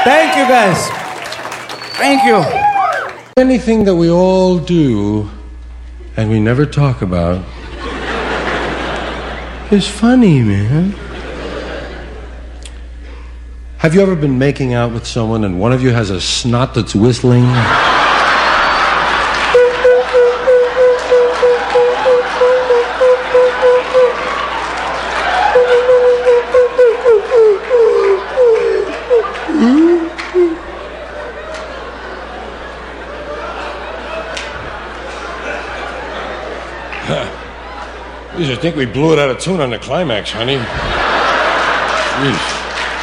Thank you, guys. Thank you. Anything that we all do and we never talk about is funny, man. Have you ever been making out with someone and one of you has a snot that's whistling? I think we blew it out of tune on the climax, honey. Jeez.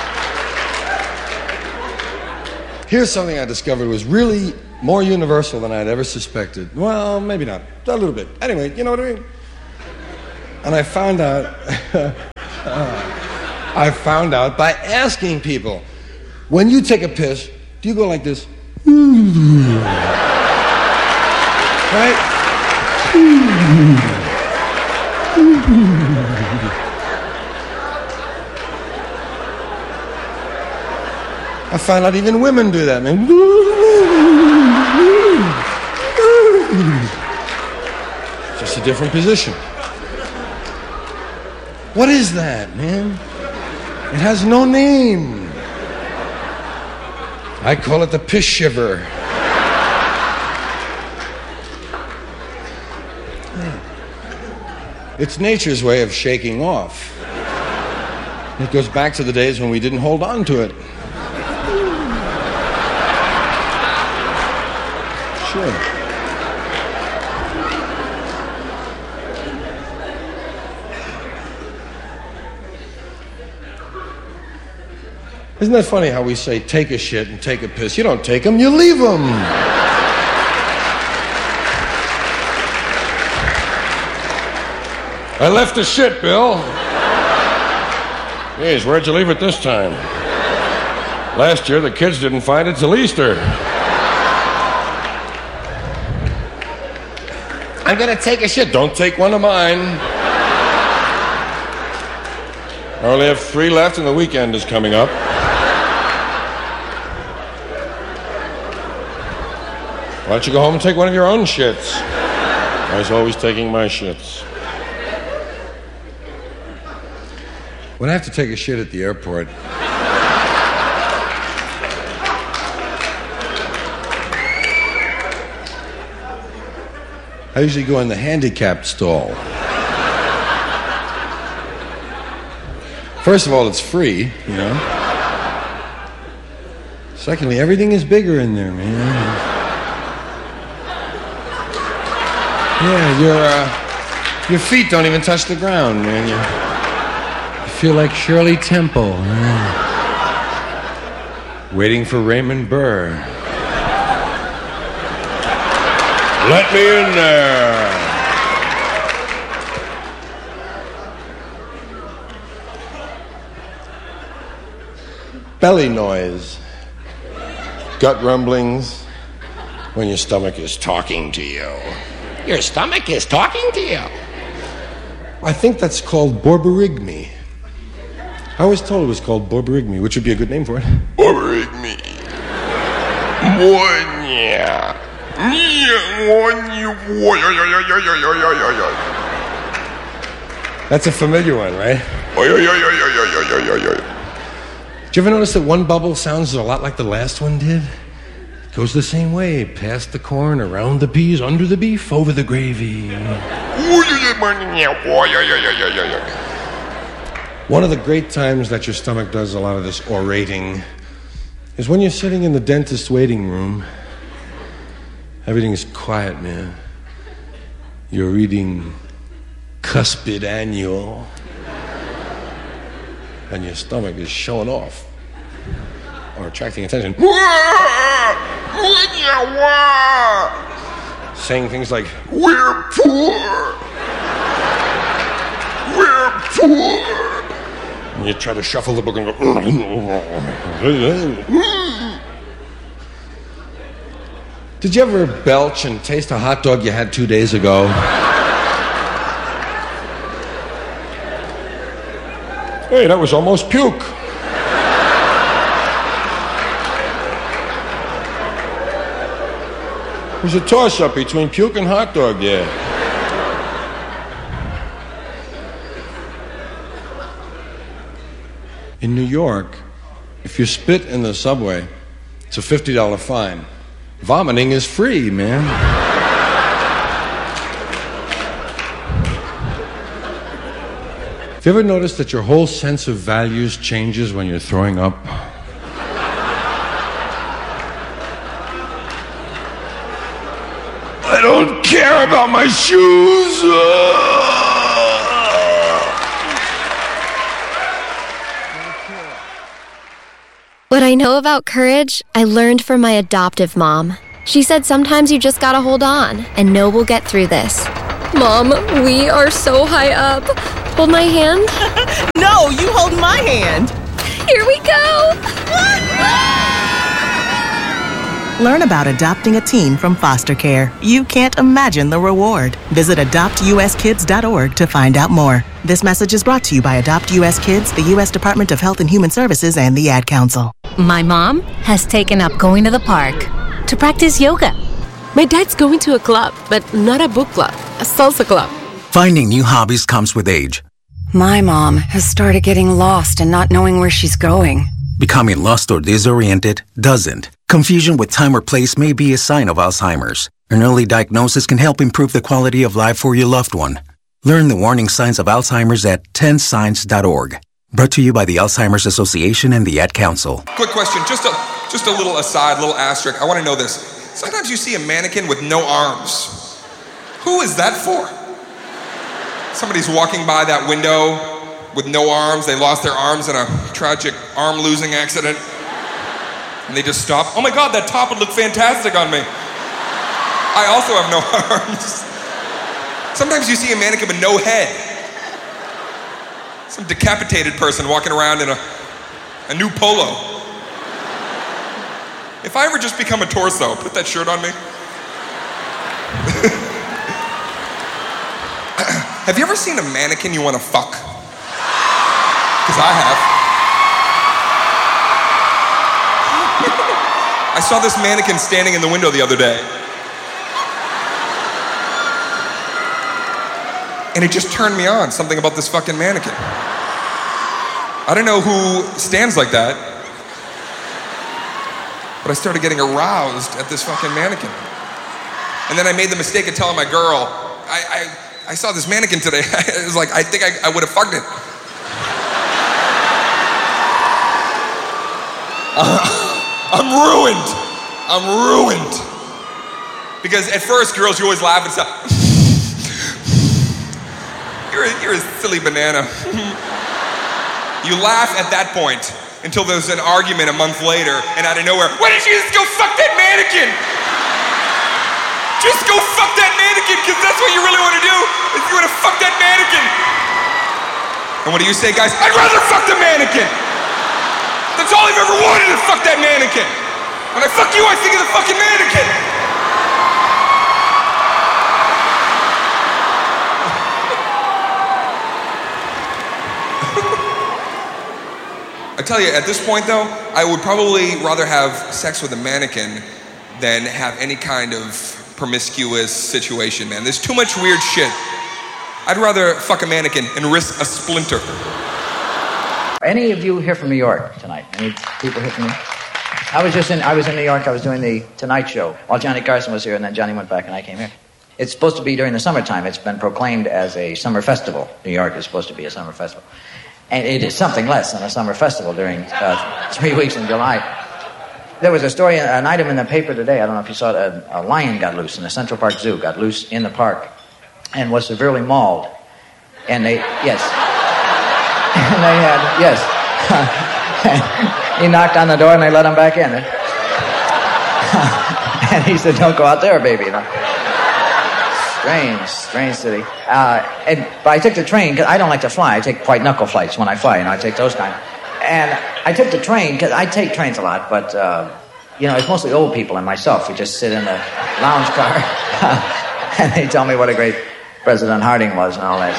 Here's something I discovered was really more universal than I'd ever suspected. Well, maybe not. A little bit. Anyway, you know what I mean? And I found out... by asking people, when you take a piss, do you go like this? Right? I found out even women do that, man. Just a different position. What is that, man? It has no name. I call it the piss shiver. It's nature's way of shaking off. It goes back to the days when we didn't hold on to it. Sure. Isn't that funny how we say take a shit and take a piss? You don't take them, you leave them. I left the shit, Bill. Jeez, where'd you leave it this time? Last year, the kids didn't find it till Easter. I'm gonna take a shit. Don't take one of mine. I only have 3 left and the weekend is coming up. Why don't you go home and take one of your own shits? I was always taking my shits. When I have to take a shit at the airport, I usually go in the handicapped stall. First of all, it's free, you know. Secondly, everything is bigger in there, man. Yeah, your feet don't even touch the ground, man. You feel like Shirley Temple. Waiting for Raymond Burr. Let me in there. Belly noise. Gut rumblings when your stomach is talking to you. Your stomach is talking to you. I think that's called borborygmi. I was told it was called borborygmi, which would be a good name for it. Borborygmi. That's a familiar one, right? Did you ever notice that one bubble sounds a lot like the last one did? It goes the same way. Past the corn, around the peas, under the beef, over the gravy. One of the great times that your stomach does a lot of this orating is when you're sitting in the dentist's waiting room. Everything is quiet, man. You're reading Cuspid Annual, and your stomach is showing off or attracting attention. Saying things like, "We're poor. We're poor." And you try to shuffle the book and go, Did you ever belch and taste a hot dog you had 2 days ago? Hey, that was almost puke. It was a toss-up between puke and hot dog there. In New York, if you spit in the subway, it's a $50 fine. Vomiting is free, man. Have you ever noticed that your whole sense of values changes when you're throwing up? I don't care about my shoes. What I know about courage, I learned from my adoptive mom. She said sometimes you just gotta hold on and know we'll get through this. Mom, we are so high up. Hold my hand. No, you hold my hand. Here we go. Learn about adopting a teen from foster care. You can't imagine the reward. Visit adoptuskids.org to find out more. This message is brought to you by Adopt US Kids, the U.S. Department of Health and Human Services, and the Ad Council. My mom has taken up going to the park to practice yoga. My dad's going to a club, but not a book club, a salsa club. Finding new hobbies comes with age. My mom has started getting lost and not knowing where she's going. Becoming lost or disoriented doesn't. Confusion with time or place may be a sign of Alzheimer's. An early diagnosis can help improve the quality of life for your loved one. Learn the warning signs of Alzheimer's at 10signs.org. Brought to you by the Alzheimer's Association and the Ad Council. Quick question, just a little aside, little asterisk. I want to know this. Sometimes you see a mannequin with no arms. Who is that for? Somebody's walking by that window with no arms. They lost their arms in a tragic arm-losing accident. And they just stop. Oh my God, that top would look fantastic on me. I also have no arms. Sometimes you see a mannequin with no head. Some decapitated person walking around in a new polo. If I ever just become a torso, put that shirt on me. Have you ever seen a mannequin you want to fuck? Because I have. I saw this mannequin standing in the window the other day. And it just turned me on, something about this fucking mannequin. I don't know who stands like that, but I started getting aroused at this fucking mannequin. And then I made the mistake of telling my girl, I saw this mannequin today. It was like, I think I would have fucked it. I'm ruined. I'm ruined. Because at first, girls, you always laugh and stuff. You're a silly banana. You laugh at that point until there's an argument a month later, and out of nowhere, why didn't you just go fuck that mannequin? Just go fuck that mannequin, because that's what you really want to do, is you want to fuck that mannequin. And what do you say, guys? I'd rather fuck the mannequin. That's all I've ever wanted, is fuck that mannequin. When I fuck you, I think of the fucking mannequin. I tell you, at this point though, I would probably rather have sex with a mannequin than have any kind of promiscuous situation, man. There's too much weird shit. I'd rather fuck a mannequin and risk a splinter. Any of you here from New York tonight? Any people here from New York? I was in New York. I was doing the Tonight Show while Johnny Carson was here, and then Johnny went back and I came here. It's supposed to be during the summertime. It's been proclaimed as a summer festival. New York is supposed to be a summer festival. And it is something less than a summer festival during 3 weeks in July. There was a story, an item in the paper today, I don't know if you saw it, a lion got loose in the Central Park Zoo, got loose in the park, and was severely mauled. And they, yes. And they had, yes. He knocked on the door and they let him back in. And he said, don't go out there, baby. Strange city. But I took the train, because I don't like to fly. I take white knuckle flights when I fly, I take those kind. And I took the train, because I take trains a lot, but, it's mostly old people and myself who just sit in a lounge car. And they tell me what a great President Harding was and all that.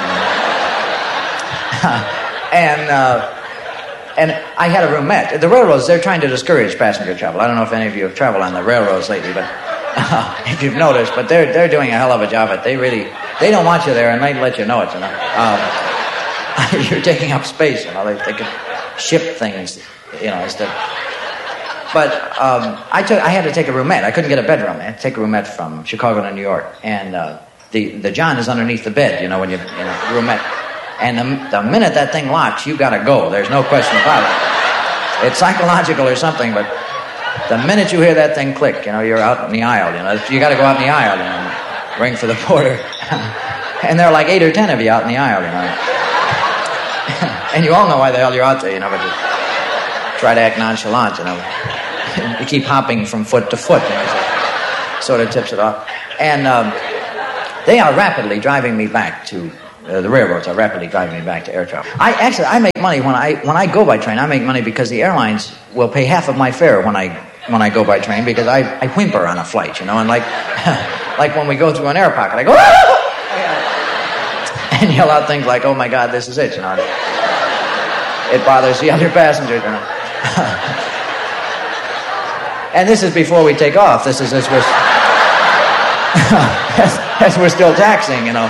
And I had a roomette. The railroads, they're trying to discourage passenger travel. I don't know if any of you have traveled on the railroads lately, but if you've noticed, but they're doing a hell of a job at it. They don't want you there, and they let you know it, you know. You're taking up space, you know. They can ship things, you know, instead. But I had to take a roomette. I couldn't get a bedroom. I had to take a roomette from Chicago to New York, and the John is underneath the bed, you know, when you know, roomette. And the minute that thing locks, you gotta go. There's no question about it. It's psychological or something, but the minute you hear that thing click, you know, you're out in the aisle, you know. You gotta go out in the aisle, you know, ring for the porter. And there are like 8 or 10 of you out in the aisle, you know. And you all know why the hell you're out there, you know, but you try to act nonchalant, you know. You keep hopping from foot to foot, you know, so sort of tips it off. And they are rapidly driving me back to, the railroads are rapidly driving me back to air travel. I make money when I go by train. I make money because the airlines will pay half of my fare when I go by train, because I whimper on a flight, you know, and like when we go through an air pocket, I go, ah! And yell out things like, oh my God, this is it, you know. It bothers the other passengers, you know. And this is before we take off. This is as we're still taxiing, you know.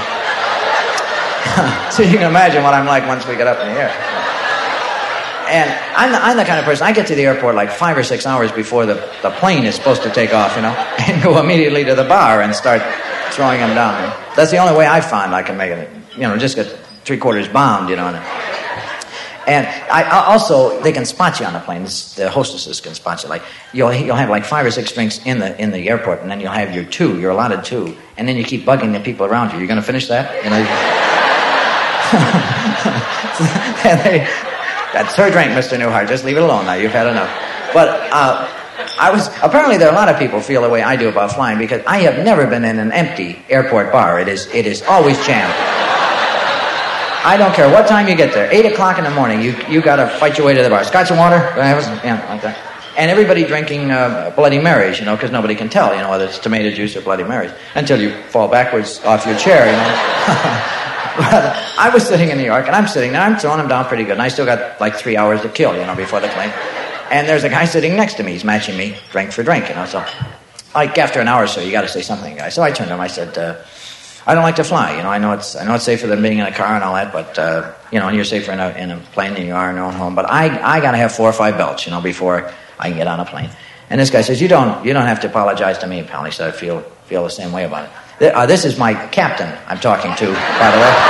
So you can imagine what I'm like once we get up in the air. And I'm the kind of person, I get to the airport like 5 or 6 hours before the plane is supposed to take off, you know, and go immediately to the bar and start throwing them down. That's the only way I find I can make it, you know, just get 3/4 bombed, you know. And I also, they can spot you on the plane. The hostesses can spot you. Like you'll have like 5 or 6 drinks in the airport, and then you'll have your 2. You're allotted 2, and then you keep bugging the people around you. You're going to finish that? You know. That's her drink, Mr. Newhart. Just leave it alone now. You've had enough. But apparently there are a lot of people feel the way I do about flying, because I have never been in an empty airport bar. It is always jammed. I don't care what time you get there. 8 o'clock in the morning, you got to fight your way to the bar. Scotch and water? Yeah, like that. And everybody drinking Bloody Marys, you know, because nobody can tell, you know, whether it's tomato juice or Bloody Marys until you fall backwards off your chair, you know. But I was sitting in New York, and I'm sitting there. I'm throwing them down pretty good, and I still got like 3 hours to kill, you know, before the plane. And there's a guy sitting next to me. He's matching me drink for drink, you know. So, like after an hour or so, you got to say something, guy. So I turned to him. I said, I don't like to fly. You know, I know it's safer than being in a car and all that, but you know, and you're safer in a plane than you are in your own home. But I got to have 4 or 5 belts, you know, before I can get on a plane. And this guy says, you don't have to apologize to me, pal. He said, I feel the same way about it. This is my captain I'm talking to, by the way.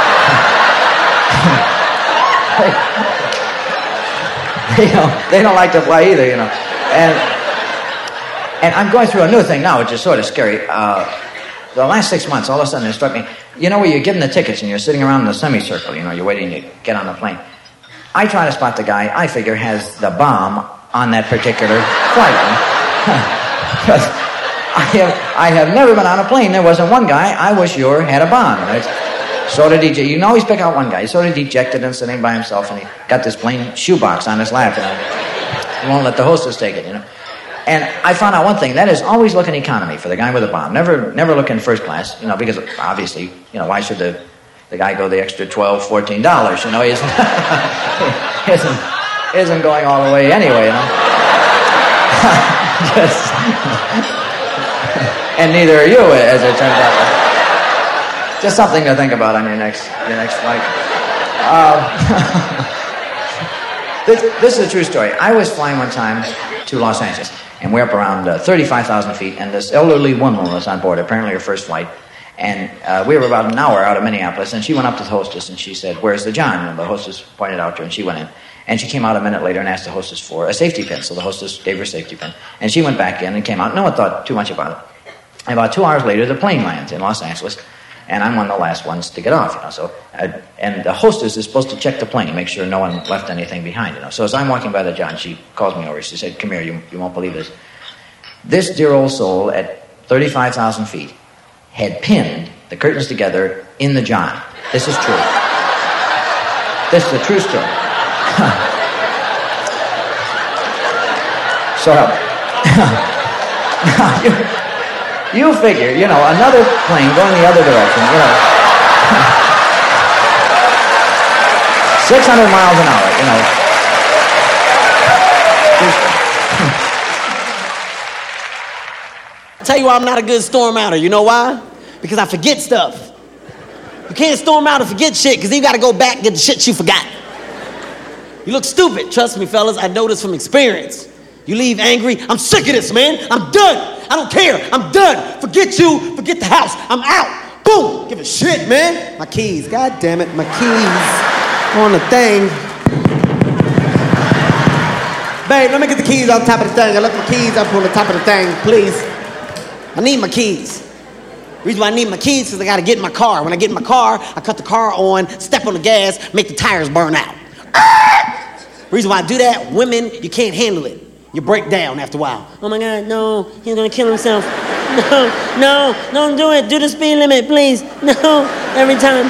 They don't like to fly either, you know. And I'm going through a new thing now, which is sort of scary. The last 6 months, all of a sudden it struck me, you know, where you're given the tickets and you're sitting around in the semicircle, you know, you're waiting to get on the plane. I try to spot the guy I figure has the bomb on that particular flight. Because I have never been on a plane. There wasn't one guy I was sure had a bomb. Right? Sort of dejected. You can always pick out one guy. He's sort of dejected and sitting by himself, and he got this plain shoebox on his lap, and he won't let the hostess take it, you know. And I found out one thing, that is always look in economy for the guy with a bomb. Never look in first class, you know, because obviously, you know, why should the guy go the extra $12, $14? You know, he isn't going all the way anyway, you know. And neither are you, as it turns out. Just something to think about on your next flight. This is a true story. I was flying one time to Los Angeles, and we're up around 35,000 feet, and this elderly woman was on board, apparently her first flight, and we were about an hour out of Minneapolis, and she went up to the hostess, and she said, where's the John? And the hostess pointed out to her, and she went in. And she came out a minute later and asked the hostess for a safety pin, so the hostess gave her a safety pin. And she went back in and came out. No one thought too much about it. And about 2 hours later, the plane lands in Los Angeles, and I'm one of the last ones to get off, you know. So, and the hostess is supposed to check the plane, make sure no one left anything behind, you know. So as I'm walking by the John, she calls me over. She said, come here, you won't believe this. This dear old soul at 35,000 feet had pinned the curtains together in the John. This is true. This is a true story. So, you figure, you know, another plane going the other direction, you know, 600 miles an hour, you know. I'll tell you why I'm not a good storm outer. You know why? Because I forget stuff. You can't storm out and forget shit because then you got to go back and get the shit you forgot. You look stupid. Trust me, fellas. I know this from experience. You leave angry. I'm sick of this, man. I'm done. I don't care. I'm done. Forget you. Forget the house. I'm out. Boom. Give a shit, man. My keys. God damn it. My keys on the thing. Babe, let me get the keys on top of the thing. I left my keys up on the top of the thing, please. I need my keys. The reason why I need my keys is I gotta get in my car. When I get in my car, I cut the car on, step on the gas, make the tires burn out. The reason why I do that, women, you can't handle it. You break down after a while. Oh my God, no, he's gonna kill himself. No, don't do it. Do the speed limit, please. No, every time.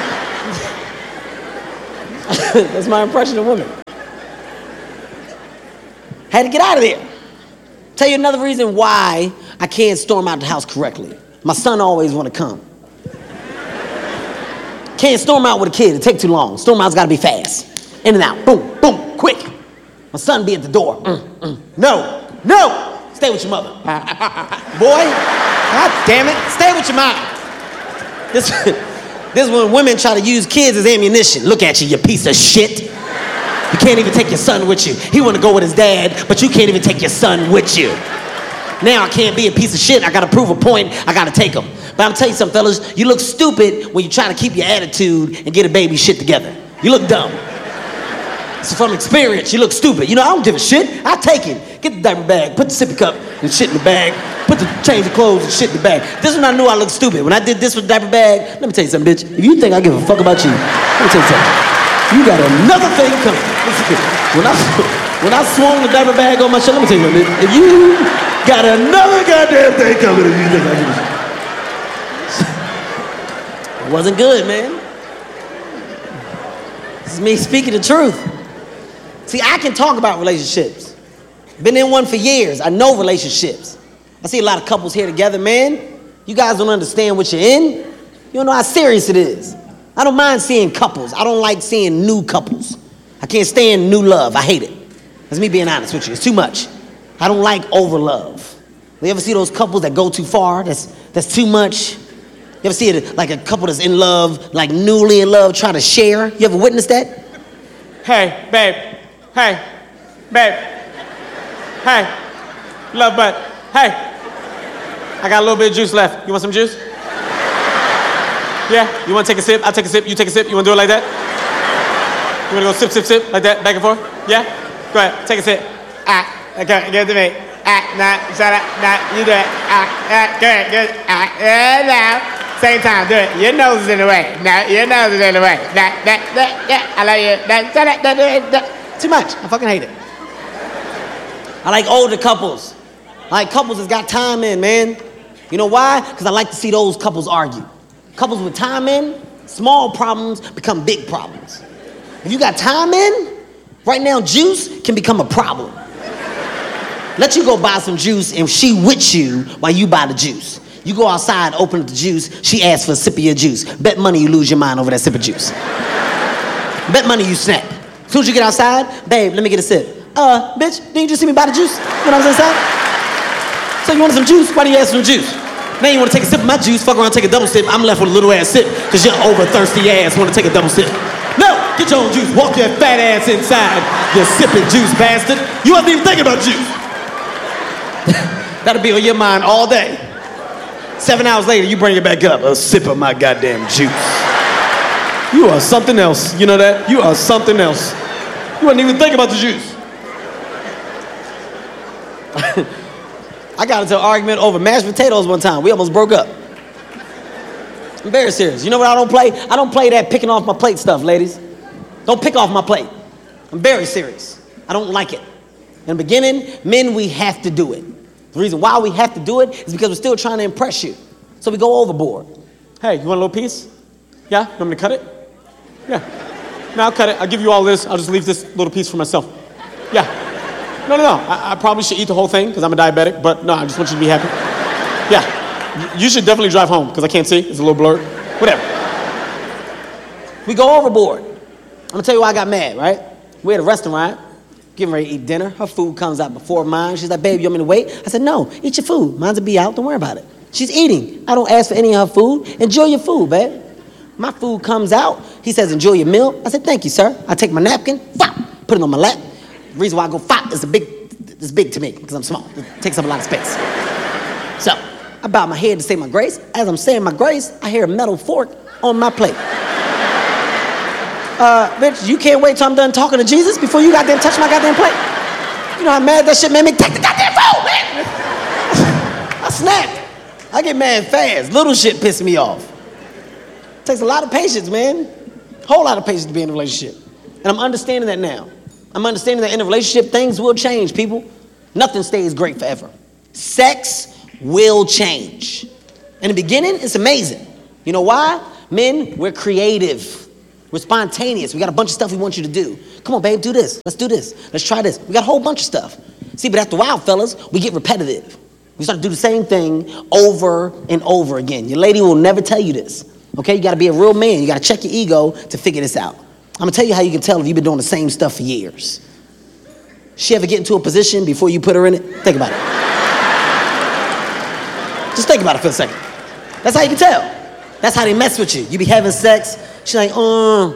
That's my impression of women. Had to get out of there. Tell you another reason why I can't storm out the house correctly. My son always want to come. Can't storm out with a kid. It take too long. Storm out's got to be fast. In and out. Boom, boom, quick. My son be at the door. No. Stay with your mother. Boy, God damn it. Stay with your mom. This is when women try to use kids as ammunition. Look at you, you piece of shit. You can't even take your son with you. He want to go with his dad, but you can't even take your son with you. Now I can't be a piece of shit. I got to prove a point. I got to take him. But I'm telling you something, fellas. You look stupid when you try to keep your attitude and get a baby shit together. You look dumb. So from experience, you look stupid. You know, I don't give a shit. I take it. Get the diaper bag, put the sippy cup and shit in the bag, put the change of clothes and shit in the bag. This one I knew I looked stupid. When I did this with the diaper bag, let me tell you something, bitch. If you think I give a fuck about you, let me tell you something. You got another thing coming. When I swung the diaper bag on my shoulder, let me tell you something, bitch. If you got another goddamn thing coming, if you think I give a shit. It wasn't good, man. This is me speaking the truth. See, I can talk about relationships. Been in one for years. I know relationships. I see a lot of couples here together, man. You guys don't understand what you're in. You don't know how serious it is. I don't mind seeing couples. I don't like seeing new couples. I can't stand new love. I hate it. That's me being honest with you. It's too much. I don't like over love. You ever see those couples that go too far? That's too much. You ever see it like a couple that's in love, like newly in love, trying to share? You ever witnessed that? Hey, babe. Hey, babe. Hey, love butt. Hey, I got a little bit of juice left. You want some juice? Yeah, you want to take a sip? I'll take a sip. You take a sip. You want to do it like that? You want to go sip, sip, sip, like that, back and forth? Yeah? Go ahead, take a sip. Okay, give it to me. Nah, shut up. Nah, you do it. Go ahead, good. Now. Same time, do it. Your nose is in the way. Now, your nose is in the way. Yeah, I love you. Too much. I fucking hate it. I like older couples. I like couples that's got time in, man. You know why? Because I like to see those couples argue. Couples with time in, small problems become big problems. If you got time in, right now juice can become a problem. Let you go buy some juice and she with you while you buy the juice. You go outside, open up the juice, she asks for a sip of your juice. Bet money you lose your mind over that sip of juice. Bet money you snap. As soon as you get outside, babe, let me get a sip. Bitch, didn't you just see me buy the juice when I was inside? So you wanted some juice? Why do you ask for some juice? Now you want to take a sip of my juice, fuck around, take a double sip. I'm left with a little ass sip because your over thirsty ass want to take a double sip. No, get your own juice. Walk your fat ass inside, you sipping juice bastard. You wasn't even thinking about juice. That'll be on your mind all day. 7 hours later, you bring it back up. A sip of my goddamn juice. You are something else. You know that? You are something else. You wasn't even thinking about the juice. I got into an argument over mashed potatoes one time. We almost broke up. I'm very serious. You know what I don't play? I don't play that picking off my plate stuff, ladies. Don't pick off my plate. I'm very serious. I don't like it. In the beginning, men, we have to do it. The reason why we have to do it is because we're still trying to impress you. So we go overboard. Hey, you want a little piece? Yeah? You want me to cut it? Yeah. No, I'll cut it. I'll give you all this. I'll just leave this little piece for myself. Yeah. No. I probably should eat the whole thing because I'm a diabetic, but no, I just want you to be happy. Yeah. You should definitely drive home because I can't see. It's a little blurred. Whatever. We go overboard. I'm going to tell you why I got mad, right? We're at a restaurant. getting ready to eat dinner. Her food comes out before mine. She's like, babe, you want me to wait? I said, no, eat your food. Mine's will be out. Don't worry about it. She's eating. I don't ask for any of her food. Enjoy your food, babe. My food comes out. He says, enjoy your meal. I said, thank you, sir. I take my napkin, put it on my lap. The reason why I go is it's big to me because I'm small. It takes up a lot of space. So I bow my head to say my grace. As I'm saying my grace, I hear a metal fork on my plate. Bitch, you can't wait till I'm done talking to Jesus before you goddamn touch my goddamn plate. You know how mad that shit made me? Take the goddamn food, man! I snapped. I get mad fast. Little shit pisses me off. Takes a lot of patience, man. Whole lot of patience to be in a relationship. And I'm understanding that now. I'm understanding that in a relationship, things will change, people. Nothing stays great forever. Sex will change. In the beginning, it's amazing. You know why? Men, we're creative. We're spontaneous. We got a bunch of stuff we want you to do. Come on, babe, do this. Let's do this. Let's try this. We got a whole bunch of stuff. See, but after a while, fellas, we get repetitive. We start to do the same thing over and over again. Your lady will never tell you this. Okay, you got to be a real man. You got to check your ego to figure this out. I'm going to tell you how you can tell if you've been doing the same stuff for years. She ever get into a position before you put her in it? Think about it. Just think about it for a second. That's how you can tell. That's how they mess with you. You be having sex. She's like, You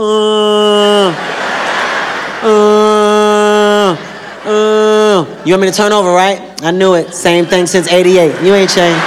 want me to turn over, right? I knew it. Same thing since 88. You ain't changed.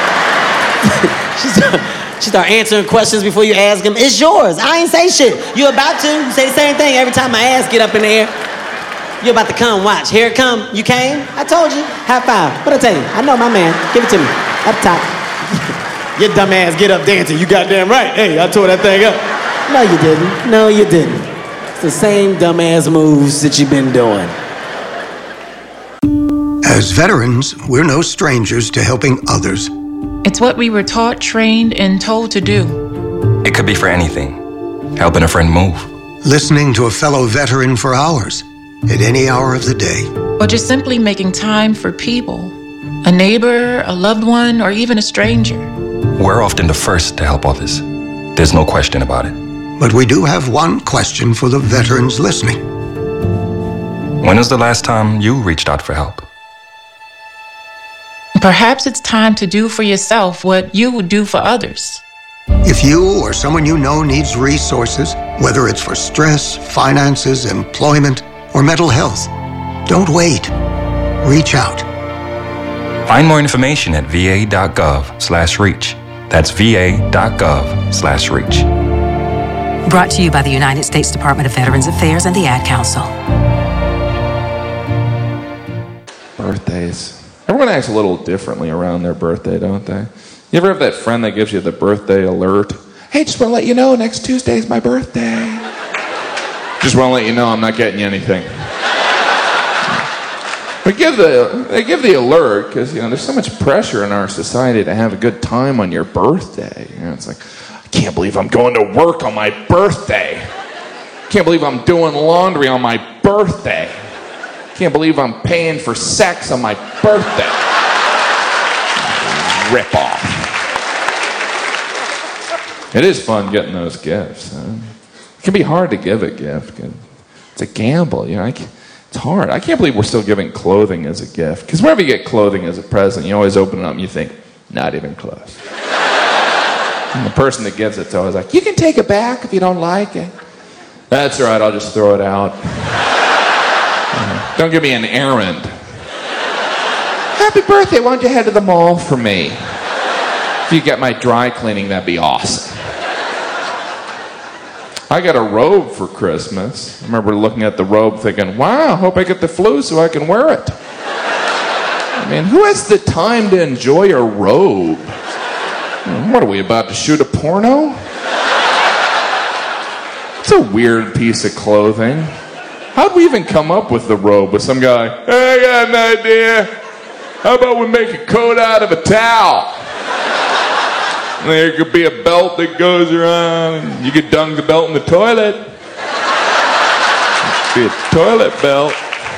She start answering questions before you ask them. It's yours. I ain't say shit. You about to. You say the same thing every time my ass get up in the air. You about to come. Watch. Here it come. You came? I told you. High five. What I tell you? I know my man. Give it to me. Up top. Your dumb ass get up dancing. You goddamn right. Hey, I tore that thing up. No, you didn't. No, you didn't. It's the same dumb ass moves that you've been doing. As veterans, we're no strangers to helping others. It's what we were taught, trained, and told to do. It could be for anything. Helping a friend move. Listening to a fellow veteran for hours, at any hour of the day. Or just simply making time for people. A neighbor, a loved one, or even a stranger. We're often the first to help others. There's no question about it. But we do have one question for the veterans listening. When was the last time you reached out for help? Perhaps it's time to do for yourself what you would do for others. If you or someone you know needs resources, whether it's for stress, finances, employment, or mental health, don't wait. Reach out. Find more information at va.gov/reach. That's va.gov/reach. Brought to you by the United States Department of Veterans Affairs and the Ad Council. Birthdays. Everyone acts a little differently around their birthday, don't they? You ever have that friend that gives you the birthday alert? Hey, just want to let you know, next Tuesday is my birthday. Just want to let you know I'm not getting you anything. They give the alert because, there's so much pressure in our society to have a good time on your birthday. It's like, I can't believe I'm going to work on my birthday. Can't believe I'm doing laundry on my birthday. Can't believe I'm paying for sex on my birthday. Rip off. It is fun getting those gifts. It can be hard to give a gift. It's a gamble, It's hard. I can't believe we're still giving clothing as a gift. Because whenever you get clothing as a present, you always open it up and you think, not even close. And the person that gives it's always like, you can take it back if you don't like it. That's all right, I'll just throw it out. Don't give me an errand. Happy birthday, why don't you head to the mall for me? If you get my dry cleaning, that'd be awesome. I got a robe for Christmas. I remember looking at the robe thinking, wow, I hope I get the flu so I can wear it. I mean, who has the time to enjoy a robe? What are we about to shoot a porno? It's a weird piece of clothing. How'd we even come up with the robe with some guy, hey, I got an idea. How about we make a coat out of a towel? And there could be a belt that goes around, and you could dunk the belt in the toilet. Be a toilet belt.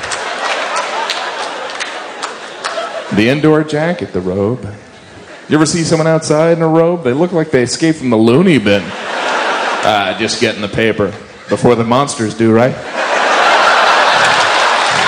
The indoor jacket, the robe. You ever see someone outside in a robe? They look like they escaped from the loony bin. Just getting the paper before the monsters do, right?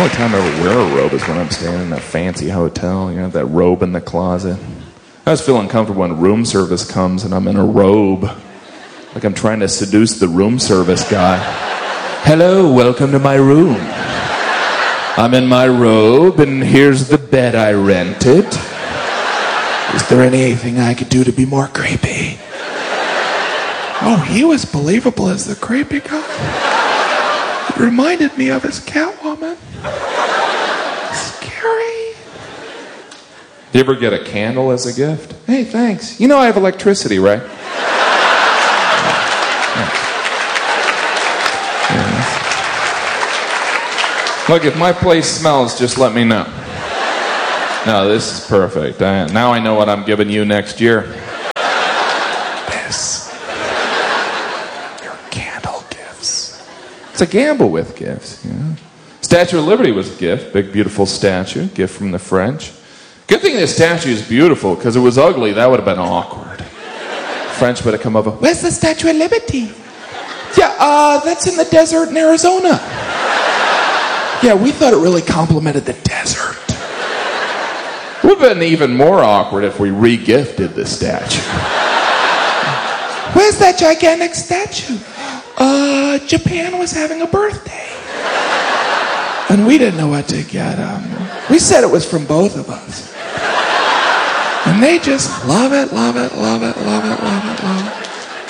only time I ever wear a robe is when I'm staying in a fancy hotel. You know, that robe in the closet. I always feel uncomfortable when room service comes and I'm in a robe. Like I'm trying to seduce the room service guy. Hello, welcome to my room. I'm in my robe and here's the bed I rented. Is there anything I could do to be more creepy? Oh, he was believable as the creepy guy. It reminded me of his Catwoman. Scary. Do you ever get a candle as a gift? Hey, thanks. You know I have electricity, right? Look, if my place smells, just let me know. No, this is perfect. Now I know what I'm giving you next year. This. Your candle gifts. It's a gamble with gifts, you know. Statue of Liberty was a gift. Big, beautiful statue. Gift from the French. Good thing this statue is beautiful, because if it was ugly, that would have been awkward. French would have come over. Where's the Statue of Liberty? Yeah, that's in the desert in Arizona. Yeah, we thought it really complimented the desert. It would have been even more awkward if we re-gifted the statue. Where's that gigantic statue? Japan was having a birthday. And we didn't know what to get them. We said it was from both of us. And they just love it, love it, love it, love it, love it, love it.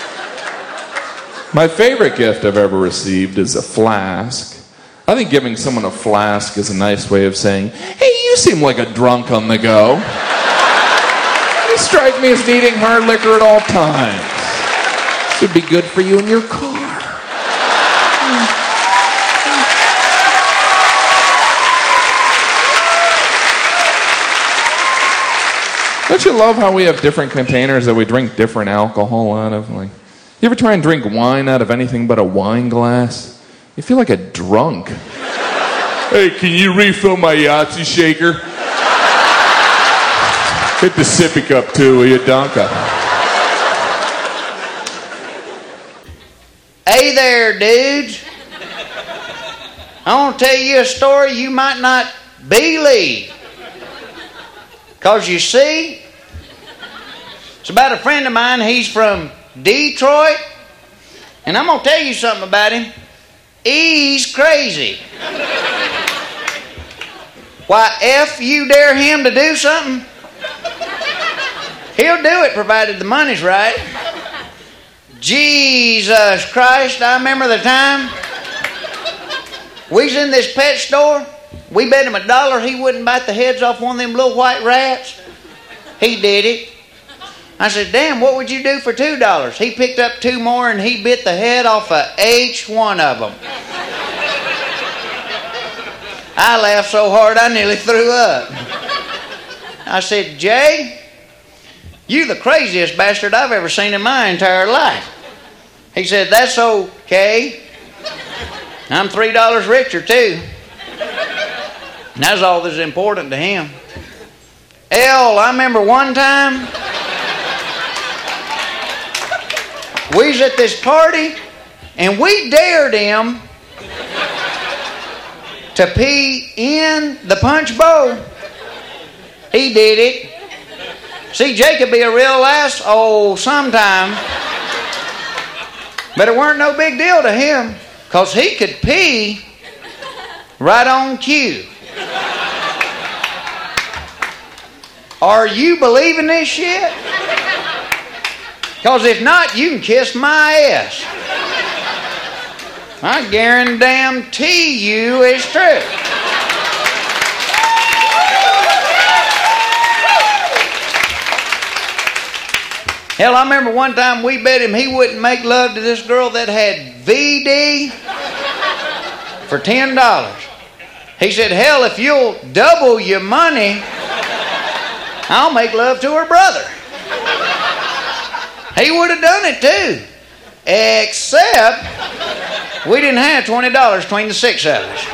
My favorite gift I've ever received is a flask. I think giving someone a flask is a nice way of saying, hey, you seem like a drunk on the go. You strike me as needing hard liquor at all times. Should be good for you in your car. Don't you love how we have different containers that we drink different alcohol out of? Like, you ever try and drink wine out of anything but a wine glass? You feel like a drunk. Hey, can you refill my Yahtzee shaker? Hit the sippy cup too, will you, Donka? Hey there, dudes. I want to tell you a story you might not believe. Because you see, it's about a friend of mine. He's from Detroit. And I'm going to tell you something about him. He's crazy. Why, if you dare him to do something, he'll do it provided the money's right. Jesus Christ, I remember the time we was in this pet store. We bet him $1 he wouldn't bite the heads off one of them little white rats. He did it. I said, damn, what would you do for $2? He picked up 2 more and he bit the head off of each one of them. I laughed so hard I nearly threw up. I said, Jay, you the craziest bastard I've ever seen in my entire life. He said, that's okay. I'm $3 richer too. And that's all that's important to him. I remember one time we was at this party and we dared him to pee in the punch bowl. He did it. See, Jay could be a real ass sometime. But it weren't no big deal to him, because he could pee right on cue. Are you believing this shit? Because if not, you can kiss my ass. I guarantee you it's true. Hell, I remember one time we bet him he wouldn't make love to this girl that had VD for $10. He said, hell, if you'll double your money, I'll make love to her brother. He would have done it too. Except we didn't have $20 between the 6 of us.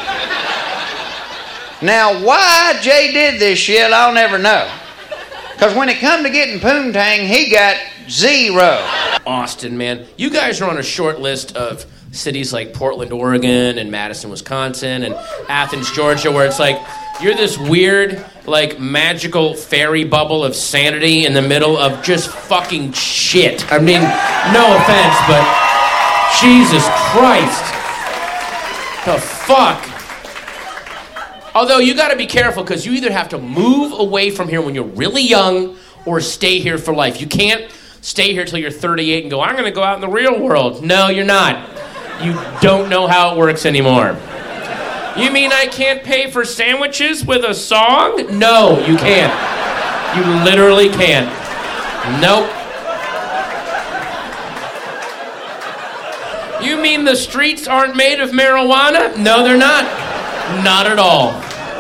Now, why Jay did this shit, I'll never know. Because when it come to getting poontang, he got 0. Austin, man, you guys are on a short list of cities like Portland, Oregon, and Madison, Wisconsin, and Athens, Georgia, where it's like you're this weird, like, magical fairy bubble of sanity in the middle of just fucking shit. I mean, no offense, but Jesus Christ. The fuck? Although you gotta be careful, because you either have to move away from here when you're really young or stay here for life. You can't stay here till you're 38 and go, I'm gonna go out in the real world. No, you're not. You don't know how it works anymore. You mean I can't pay for sandwiches with a song? No, you can't. You literally can't. Nope. You mean the streets aren't made of marijuana? No, they're not. Not at all.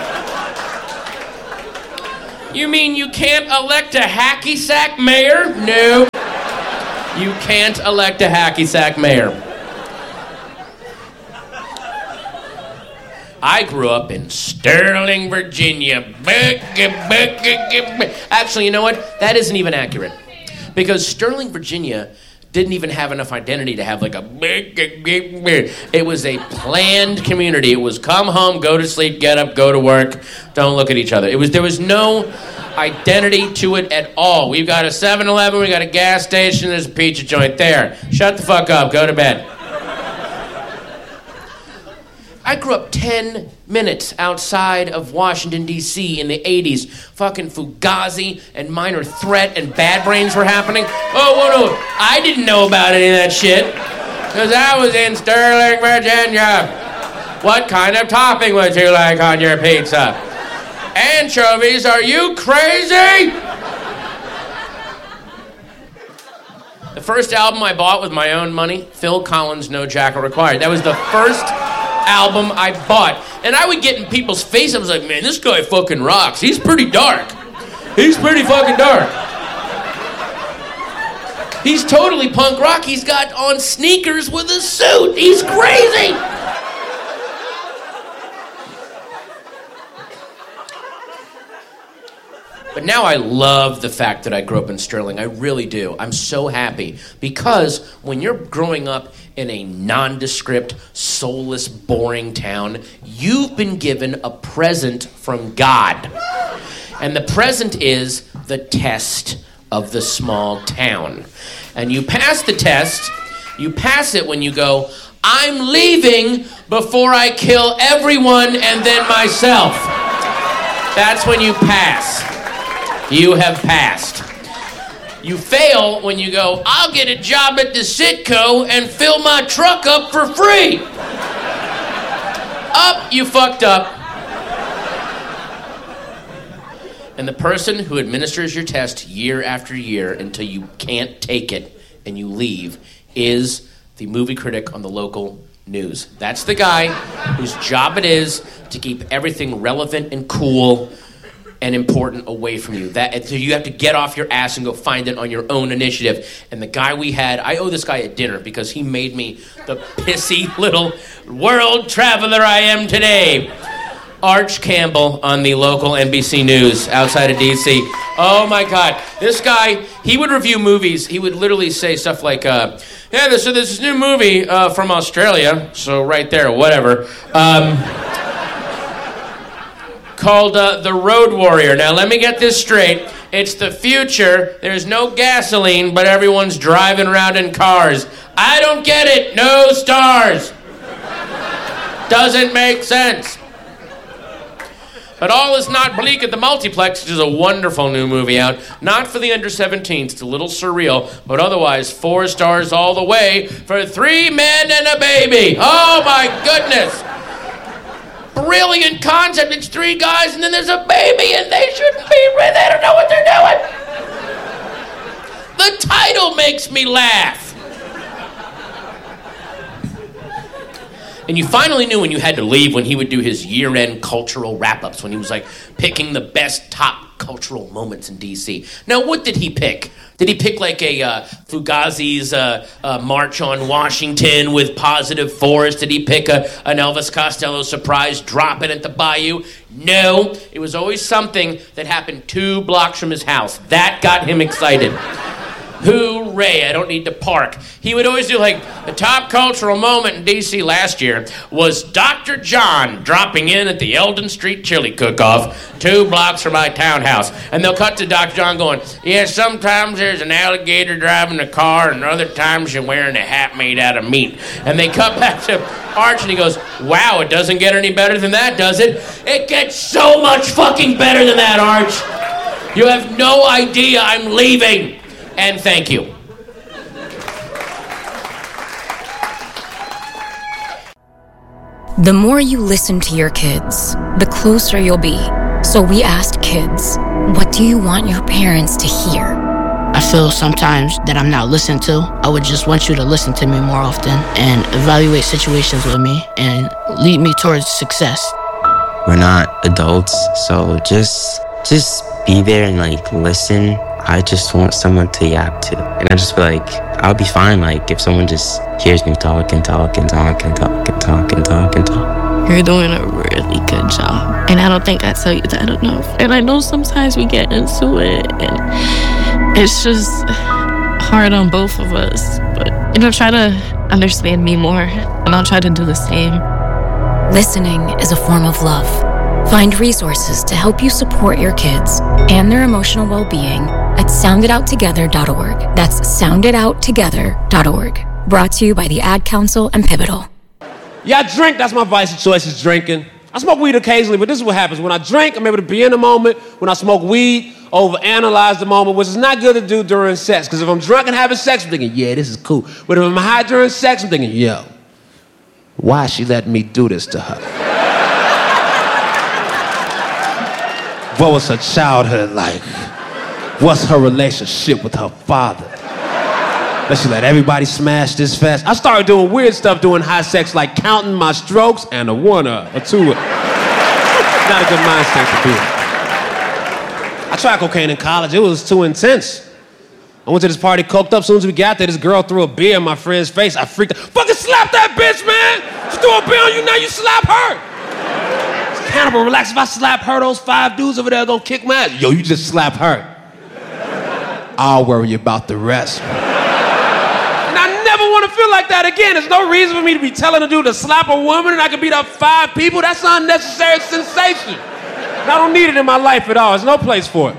You mean you can't elect a hacky sack mayor? No. You can't elect a hacky sack mayor. I grew up in Sterling, Virginia. Actually, you know what? That isn't even accurate. Because Sterling, Virginia didn't even have enough identity to have like a it was a planned community. It was come home, go to sleep, get up, go to work, don't look at each other. There was no identity to it at all. We've got a 7-Eleven, we got a gas station, there's a pizza joint there. Shut the fuck up, go to bed. I grew up 10 minutes outside of Washington, D.C. in the 80s. Fucking Fugazi and Minor Threat and Bad Brains were happening. Oh, whoa, no. I didn't know about any of that shit because I was in Sterling, Virginia. What kind of topping would you like on your pizza? Anchovies, are you crazy? The first album I bought with my own money, Phil Collins' No Jacket Required. That was the first album I bought. And I would get in people's face. I was like, man, this guy fucking rocks. He's pretty dark. He's pretty fucking dark. He's totally punk rock. He's got on sneakers with a suit. He's crazy. But now I love the fact that I grew up in Sterling. I really do. I'm so happy. Because when you're growing up in a nondescript, soulless, boring town, you've been given a present from God. And the present is the test of the small town. And you pass the test, you pass it when you go, I'm leaving before I kill everyone and then myself. That's when you pass. You have passed. You fail when you go, I'll get a job at the Citco and fill my truck up for free. Up, you fucked up. And the person who administers your test year after year until you can't take it and you leave is the movie critic on the local news. That's the guy whose job it is to keep everything relevant and cool and important away from you. So you have to get off your ass and go find it on your own initiative. And the guy we had, I owe this guy a dinner because he made me the pissy little world traveler I am today. Arch Campbell on the local NBC News outside of D.C. Oh my God. This guy, he would review movies. He would literally say stuff like, there's this new movie from Australia. So right there, whatever. Called The Road Warrior. Now, let me get this straight. It's the future. There's no gasoline, but everyone's driving around in cars. I don't get it. No stars. Doesn't make sense. But all is not bleak at the multiplex, which is a wonderful new movie out. Not for the under-17s. It's a little surreal, but otherwise 4 stars all the way for 3 men and a baby. Oh, my goodness. Brilliant concept. It's 3 guys and then there's a baby and they shouldn't be with. They don't know what they're doing. The title makes me laugh. And you finally knew when you had to leave when he would do his year-end cultural wrap-ups, when he was like picking the best top cultural moments in D.C. Now, what did he pick? Did he pick like a Fugazi's March on Washington with Positive Force? Did he pick an Elvis Costello surprise drop-in at the Bayou? No, it was always something that happened 2 blocks from his house. That got him excited. Hooray, I don't need to park. He would always do like, the top cultural moment in D.C. last year was Dr. John dropping in at the Eldon Street Chili Cook-Off 2 blocks from my townhouse. And they'll cut to Dr. John going, yeah, sometimes there's an alligator driving a car and other times you're wearing a hat made out of meat. And they cut back to Arch and he goes, wow, it doesn't get any better than that, does it? It gets so much fucking better than that, Arch. You have no idea I'm leaving. And thank you. The more you listen to your kids, the closer you'll be. So we asked kids, what do you want your parents to hear? I feel sometimes that I'm not listened to. I would just want you to listen to me more often and evaluate situations with me and lead me towards success. We're not adults, so just be there and like listen. I just want someone to yap to. And I just feel like I'll be fine like if someone just hears me talk and talk and talk and talk and talk and talk and talk. You're doing a really good job. And I don't think I tell you that enough. And I know sometimes we get into it and it's just hard on both of us. But try to understand me more and I'll try to do the same. Listening is a form of love. Find resources to help you support your kids and their emotional well-being at sounditouttogether.org. That's sounditouttogether.org. Brought to you by the Ad Council and Pivotal. Yeah, I drink. That's my vice of choice is drinking. I smoke weed occasionally, but this is what happens. When I drink, I'm able to be in the moment. When I smoke weed, overanalyze the moment, which is not good to do during sex. Because if I'm drunk and having sex, I'm thinking, yeah, this is cool. But if I'm high during sex, I'm thinking, yo, why is she letting me do this to her? What was her childhood like? What's her relationship with her father? Does she let everybody smash this fast? I started doing weird stuff during high sex, like counting my strokes and a 1 or 2. Not a good mind state to be in. I tried cocaine in college. It was too intense. I went to this party, coked up. As soon as we got there, this girl threw a beer in my friend's face. I freaked out. Fucking slap that bitch, man! She threw a beer on you, now you slap her! Cannibal, relax. If I slap her, those 5 dudes over there are gonna kick my ass. Yo, you just slap her. I'll worry about the rest. And I never want to feel like that again. There's no reason for me to be telling a dude to slap a woman and I can beat up 5 people. That's an unnecessary sensation. And I don't need it in my life at all. There's no place for it.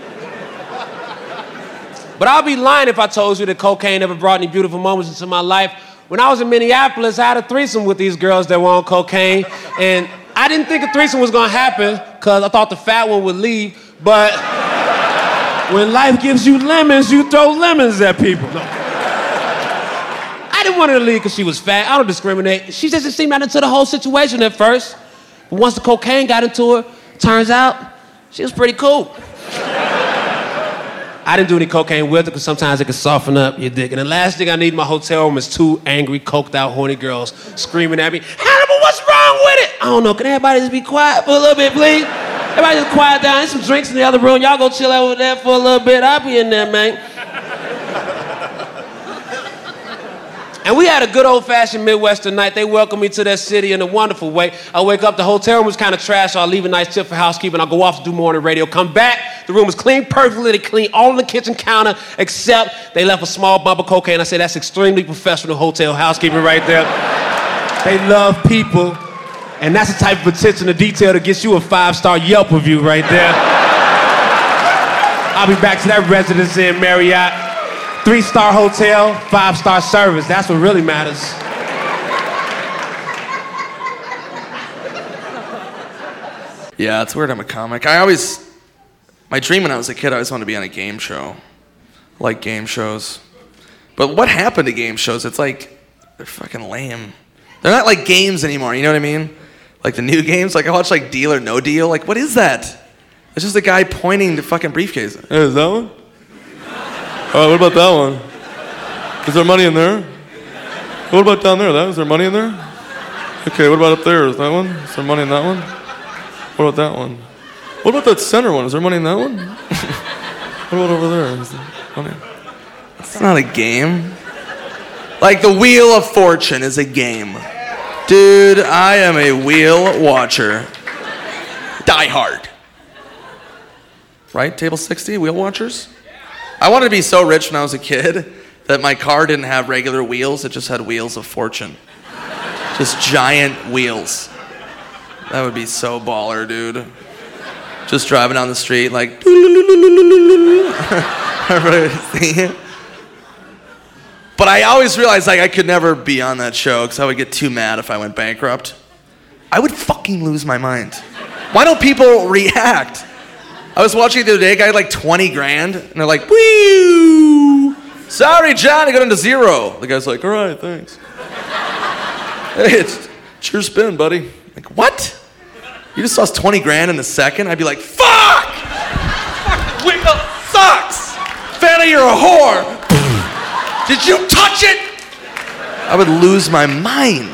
But I'll be lying if I told you that cocaine never brought any beautiful moments into my life. When I was in Minneapolis, I had a threesome with these girls that were on cocaine, and I didn't think a threesome was gonna happen because I thought the fat one would leave, but when life gives you lemons, you throw lemons at people. No. I didn't want her to leave because she was fat. I don't discriminate. She just didn't seem right into the whole situation at first. But once the cocaine got into her, turns out she was pretty cool. I didn't do any cocaine with her because sometimes it can soften up your dick. And the last thing I need in my hotel room is 2 angry, coked out, horny girls screaming at me, Hannibal, what's wrong with it? I don't know, can everybody just be quiet for a little bit, please? Everybody just quiet down. There's some drinks in the other room. Y'all go chill over there for a little bit. I'll be in there, man. And we had a good old-fashioned Midwestern night. They welcomed me to their city in a wonderful way. I wake up, the hotel room was kind of trash, so I leave a nice tip for housekeeping. I'll go off to do morning radio, come back, the room was clean perfectly. They cleaned all on the kitchen counter, except they left a small bump of cocaine. I said, that's extremely professional hotel housekeeping right there. They love people, and that's the type of attention to detail that gets you a 5-star Yelp review right there. I'll be back to that Residence Inn Marriott. 3-star hotel, 5-star service. That's what really matters. Yeah, it's weird I'm a comic. My dream when I was a kid, I always wanted to be on a game show. I like game shows. But what happened to game shows? It's like, they're fucking lame. They're not like games anymore, you know what I mean? Like the new games, like I watch like Deal or No Deal. Like, what is that? It's just a guy pointing the fucking briefcase. Hey, is that one? All right, what about that one? Is there money in there? What about down there? Is there money in there? Okay, what about up there? Is that one? Is there money in that one? What about that one? What about that center one? Is there money in that one? What about over there? Is there money? It's not a game. Like the Wheel of Fortune is a game. Dude, I am a wheel watcher. Die Hard. Right? Table 60, wheel watchers? I wanted to be so rich when I was a kid that my car didn't have regular wheels. It just had wheels of fortune. Just giant wheels. That would be so baller, dude. Just driving down the street like... But I always realized like I could never be on that show because I would get too mad if I went bankrupt. I would fucking lose my mind. Why don't people react? I was watching it the other day, a guy had like 20 grand, and they're like, woo! Sorry, John, I got into zero. The guy's like, all right, thanks. Hey, it's your spin, buddy. Like, what? You just lost 20 grand in a second? I'd be like, fuck! Fucking wheel sucks! Fanny, you're a whore! Did you touch it? I would lose my mind.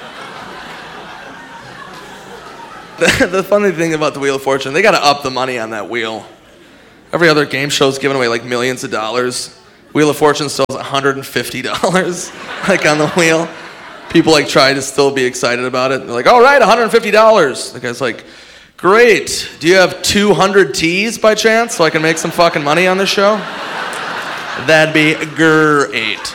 The funny thing about the Wheel of Fortune, they gotta up the money on that wheel. Every other game show's giving away like millions of dollars. Wheel of Fortune still has $150 like on the wheel. People like try to still be excited about it. They're like, all right, $150. The guy's like, great. Do you have 200 teas by chance so I can make some fucking money on this show? That'd be great.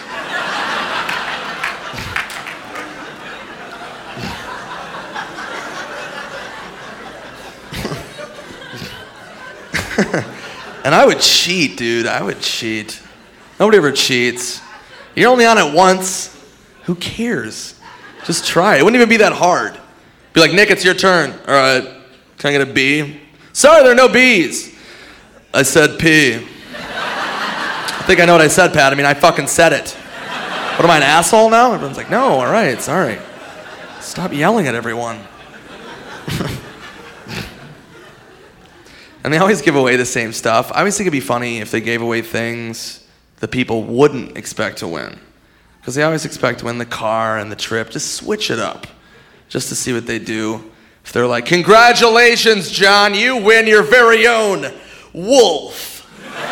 And I would cheat, dude. I would cheat. Nobody ever cheats. You're only on it once. Who cares? Just try. It wouldn't even be that hard. Be like, Nick, it's your turn. All right. Can I get a B? Sorry, there are no B's. I said P. I think I know what I said, Pat. I mean, I fucking said it. What am I, an asshole now? Everyone's like, no, all right, sorry. Stop yelling at everyone. And they always give away the same stuff. I always think it'd be funny if they gave away things that people wouldn't expect to win. Because they always expect to win the car and the trip. Just switch it up. Just to see what they do. If they're like, congratulations, John, you win your very own wolf.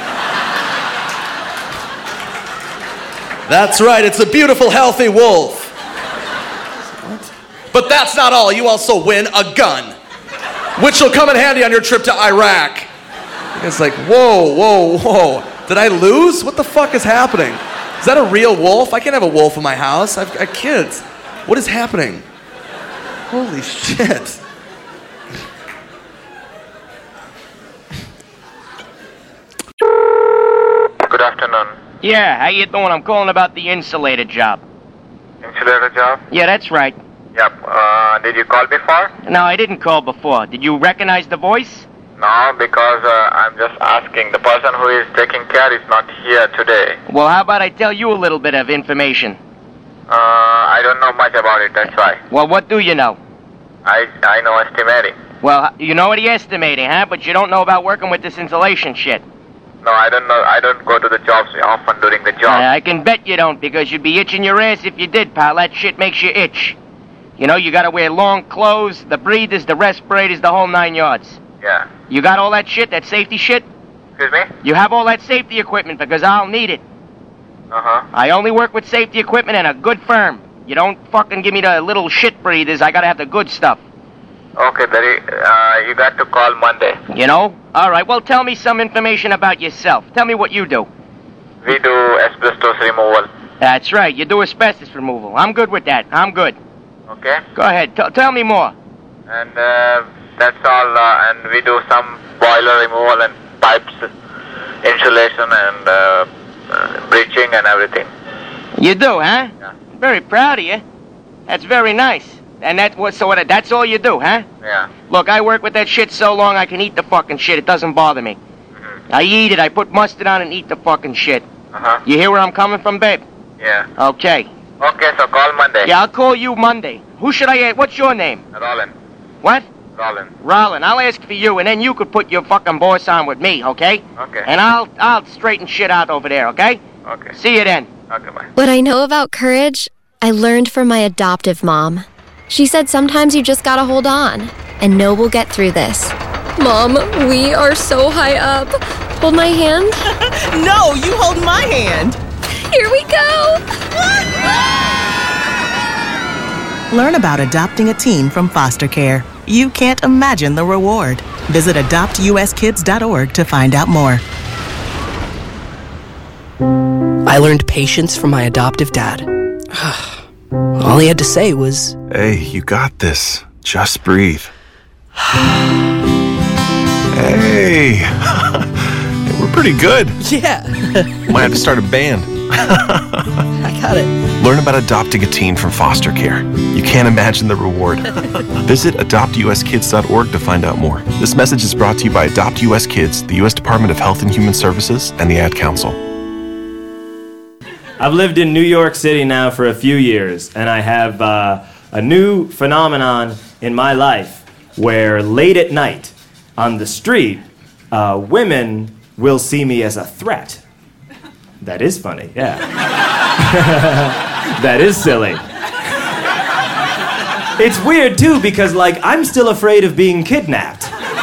That's right, it's a beautiful, healthy wolf. What? But that's not all. You also win a gun, which will come in handy on your trip to Iraq. It's like, whoa, whoa, whoa. Did I lose? What the fuck is happening? Is that a real wolf? I can't have a wolf in my house. I've got kids. What is happening? Holy shit. Good afternoon. Yeah, how you doing? I'm calling about the insulator job. Insulator job? Yeah, that's right. Yep. Did you call before? No, I didn't call before. Did you recognize the voice? No, because I'm just asking. The person who is taking care is not here today. Well, how about I tell you a little bit of information? I don't know much about it, that's why. Well, what do you know? I know estimating. Well, you know what estimating, huh? But you don't know about working with this insulation shit. No, I don't know. I don't go to the jobs often during the job. I can bet you don't, because you'd be itching your ass if you did, pal. That shit makes you itch. You know, you gotta wear long clothes, the breathers, the respirators, the whole 9 yards. Yeah. You got all that shit, that safety shit? Excuse me? You have all that safety equipment, because I'll need it. Uh-huh. I only work with safety equipment and a good firm. You don't fucking give me the little shit breathers. I gotta have the good stuff. Okay, Barry. You got to call Monday. You know? All right, well, tell me some information about yourself. Tell me what you do. We do asbestos removal. That's right. You do asbestos removal. I'm good with that. I'm good. Okay. Go ahead. Tell me more. And that's all. And we do some boiler removal and pipes insulation and breaching and everything. You do, huh? Yeah. Very proud of you. That's very nice. And that's that's all you do, huh? Yeah. Look, I work with that shit so long I can eat the fucking shit. It doesn't bother me. Mm-hmm. I eat it. I put mustard on it and eat the fucking shit. Uh-huh. You hear where I'm coming from, babe? Yeah. Okay. Okay, so call Monday. Yeah, I'll call you Monday. Who should I ask? What's your name? Rollin. What? Rollin. Rollin. I'll ask for you, and then you could put your fucking boss on with me, okay? Okay. And I'll straighten shit out over there, okay? Okay. See you then. Okay, bye. What I know about courage, I learned from my adoptive mom. She said sometimes you just gotta hold on and know we'll get through this. Mom, we are so high up. Hold my hand. No, you hold my hand. Here we go. Learn about adopting a teen from foster care. You can't imagine the reward. Visit adoptuskids.org to find out more. I learned patience from my adoptive dad. All he had to say was, "Hey, you got this. Just breathe." Hey, we're pretty good. Yeah. Might have to start a band. I got it. Learn about adopting a teen from foster care. You can't imagine the reward. Visit adoptuskids.org to find out more. This message is brought to you by Adopt US Kids, the U.S. Department of Health and Human Services, and the Ad Council. I've lived in New York City now for a few years, and I have a new phenomenon in my life where late at night on the street, women will see me as a threat. That is funny, yeah. That is silly. It's weird, too, because, like, I'm still afraid of being kidnapped.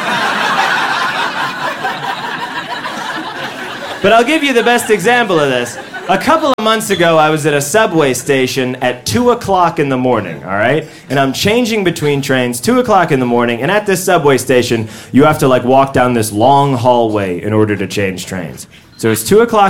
But I'll give you the best example of this. A couple of months ago, I was at a subway station at 2 o'clock in the morning, all right? And I'm changing between trains, 2 o'clock in the morning, and at this subway station, you have to, like, walk down this long hallway in order to change trains. So it's 2 o'clock